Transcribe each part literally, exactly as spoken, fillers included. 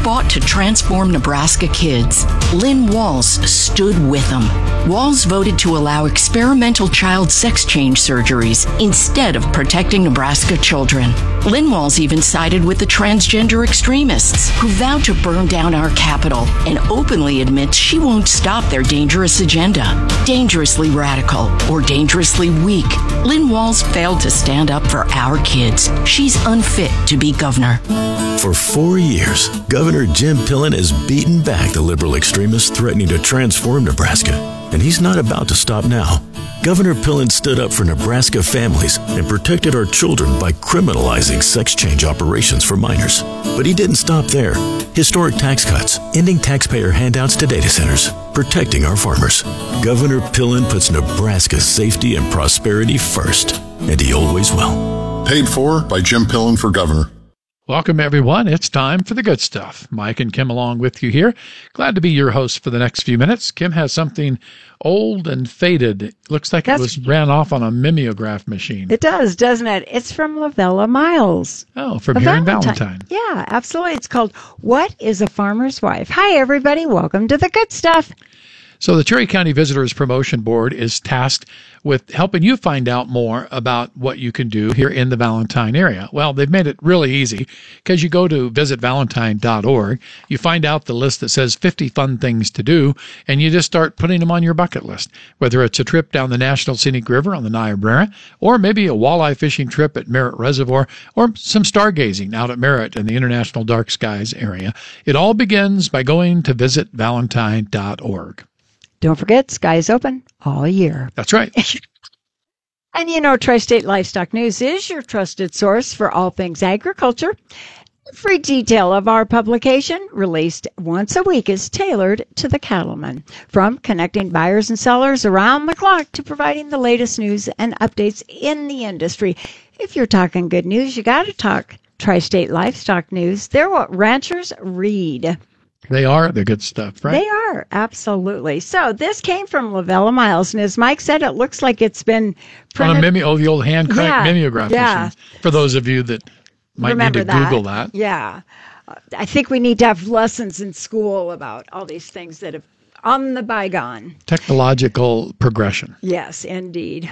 fought to transform Nebraska kids. Lynn Walls stood with them. Walls voted to allow experimental child sex change surgeries instead of protecting Nebraska children. Lynn Walls even sided with the transgender extremists who vowed to burn down our capital and openly admits she won't stop their dangerous agenda. Dangerously radical or dangerously weak, Lynn Walls failed to stand up for our kids. She's unfit to be governor. For four years, Governor Jim Pillen has beaten back the liberal extremists threatening to transform Nebraska, and he's not about to stop now. Governor Pillen stood up for Nebraska families and protected our children by criminalizing sex change operations for minors. But he didn't stop there. Historic tax cuts, ending taxpayer handouts to data centers, protecting our farmers. Governor Pillen puts Nebraska's safety and prosperity first, and he always will. Paid for by Jim Pillen for governor. Welcome, everyone. It's time for the good stuff. Mike and Kim along with you here. Glad to be your host for the next few minutes. Kim has something old and faded. It looks like That's, it was ran off on a mimeograph machine. It does, doesn't it? It's from Lavella Miles. Oh, from here in Valentine. Yeah, absolutely. It's called What is a Farmer's Wife? Hi, everybody. Welcome to the good stuff. So the Cherry County Visitors Promotion Board is tasked with helping you find out more about what you can do here in the Valentine area. Well, they've made it really easy because you go to visit valentine dot org, you find out the list that says fifty fun things to do, and you just start putting them on your bucket list, whether it's a trip down the National Scenic River on the Niobrara, or maybe a walleye fishing trip at Merritt Reservoir, or some stargazing out at Merritt in the International Dark Skies area. It all begins by going to visit valentine dot org. Don't forget, Sky is open all year. That's right. And you know, Tri-State Livestock News is your trusted source for all things agriculture. Every detail of our publication, released once a week, is tailored to the cattleman. From connecting buyers and sellers around the clock to providing the latest news and updates in the industry. If you're talking good news, you got to talk Tri-State Livestock News. They're what ranchers read. They are the good stuff, right? They are, absolutely. So this came from Lavella Miles, and as Mike said, it looks like it's been printed. On a mime- oh, the old hand crank yeah, mimeograph yeah. machines. For those of you that might Remember need to that. Google that. Yeah. Uh, I think we need to have lessons in school about all these things that have on the bygone. Technological progression. Yes, indeed.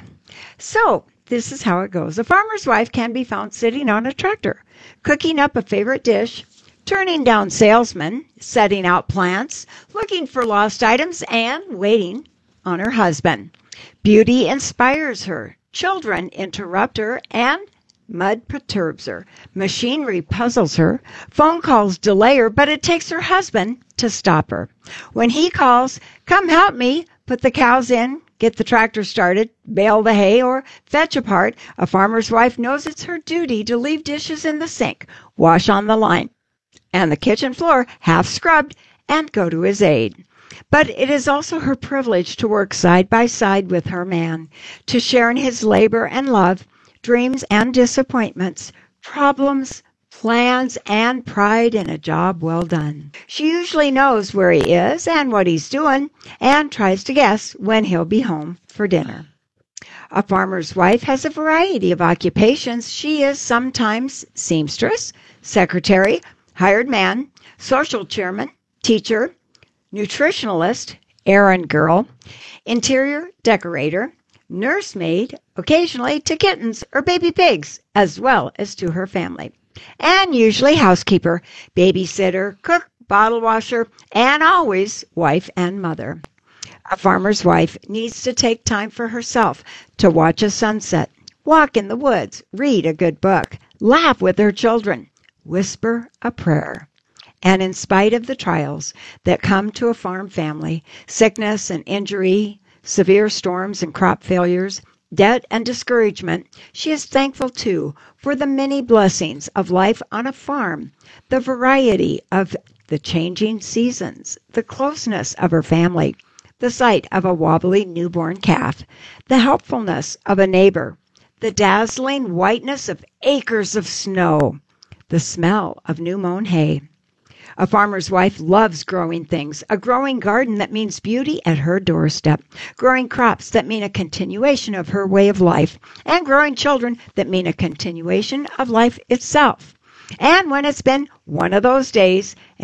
So this is how it goes. A farmer's wife can be found sitting on a tractor, cooking up a favorite dish, turning down salesmen, setting out plants, looking for lost items, and waiting on her husband. Beauty inspires her. Children interrupt her, and mud perturbs her. Machinery puzzles her. Phone calls delay her, but it takes her husband to stop her. When he calls, come help me, put the cows in, get the tractor started, bale the hay, or fetch a part, a farmer's wife knows it's her duty to leave dishes in the sink, wash on the line, and the kitchen floor half scrubbed, and go to his aid. But it is also her privilege to work side by side with her man, to share in his labor and love, dreams and disappointments, problems, plans, and pride in a job well done. She usually knows where he is and what he's doing, and tries to guess when he'll be home for dinner. A farmer's wife has a variety of occupations. She is sometimes seamstress, secretary, hired man, social chairman, teacher, nutritionalist, errand girl, interior decorator, nursemaid, occasionally to kittens or baby pigs, as well as to her family, and usually housekeeper, babysitter, cook, bottle washer, and always wife and mother. A farmer's wife needs to take time for herself to watch a sunset, walk in the woods, read a good book, laugh with her children, whisper a prayer. And in spite of the trials that come to a farm family, sickness and injury, severe storms and crop failures, debt and discouragement, she is thankful too for the many blessings of life on a farm, the variety of the changing seasons, the closeness of her family, the sight of a wobbly newborn calf, the helpfulness of a neighbor, the dazzling whiteness of acres of snow, the smell of new mown hay. A farmer's wife loves growing things, a growing garden that means beauty at her doorstep, growing crops that mean a continuation of her way of life, and growing children that mean a continuation of life itself. And when it's been one of those days